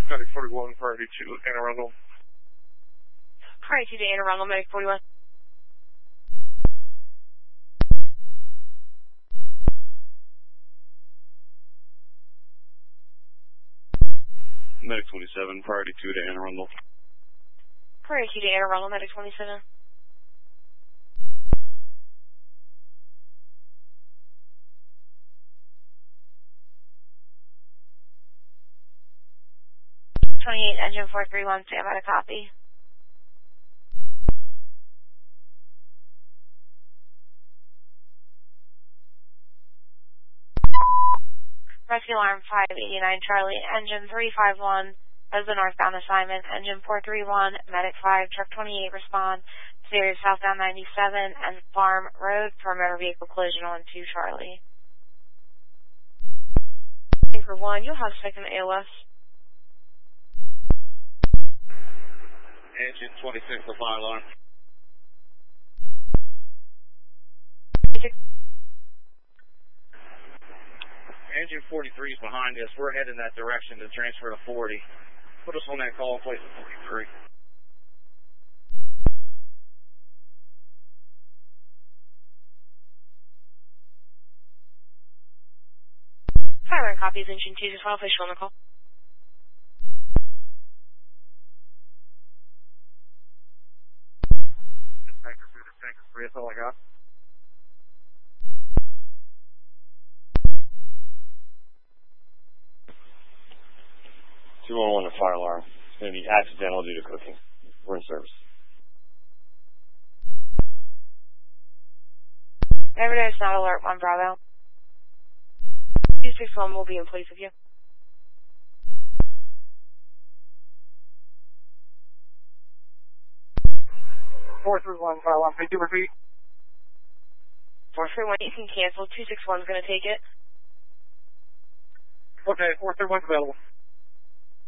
Medic 41, priority to Anne Arundel. Priority to Anne Arundel, Medic 41. Medic 27, priority 2 to Anne Arundel. Priority to Anne Arundel, Medic 27. Engine 431, stand by to copy. Rescue alarm 589 Charlie, engine 351, as the northbound assignment, engine 431, medic 5, truck 28 respond, Sirius southbound 97 and Farm Road for a motor vehicle collision on 2 Charlie. For 1, you'll have second AOS. Engine 26, the fire alarm. Engine 43 is behind us. We're heading that direction to transfer to 40. Put us on that call place at 43. Fire copies, engine 2 as well, official on the call. That's all I got. $211 to fire alarm. It's going to be accidental due to cooking. We're in service. Evidence not alert 1 Bravo. 261 will be in place of you. 431, fire alarm, 52 repeat. 431, you can cancel. 261 is going to take it. Okay, 431's available.